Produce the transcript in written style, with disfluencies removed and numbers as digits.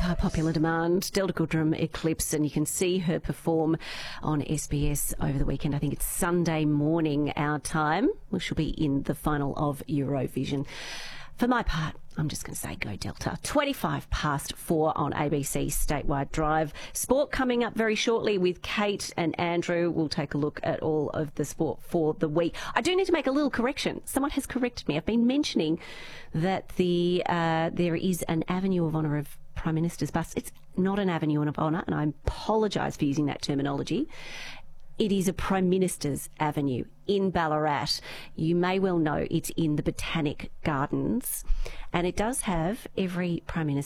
popular demand, Delta Goodrem Eclipse, and you can see her perform on SBS over the weekend. I think it's Sunday morning our time. We shall be in the final of Eurovision. For my part, I'm just going to say go Delta. 4:25 on ABC Statewide Drive. Sport coming up very shortly with Kate and Andrew. We'll take a look at all of the sport for the week. I do need to make a little correction. Someone has corrected me. I've been mentioning that there is an Avenue of Honour of Prime Minister's bust. It's not an Avenue of Honour, and I apologise for using that terminology. It is a Prime Minister's Avenue in Ballarat. You may well know it's in the Botanic Gardens, and it does have every Prime Minister